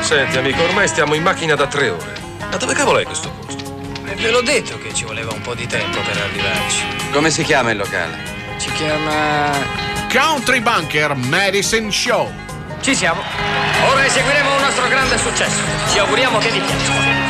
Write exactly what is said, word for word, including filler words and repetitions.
Senti, amico, ormai stiamo in macchina da tre ore. Ma dove cavolo è questo posto? Eh, ve l'ho detto che ci voleva un po' di tempo per arrivarci. Come si chiama il locale? Si chiama... Country Bunker Medicine Show. Ci siamo. Ora eseguiremo un nostro grande successo. Ci auguriamo che vi piaccia.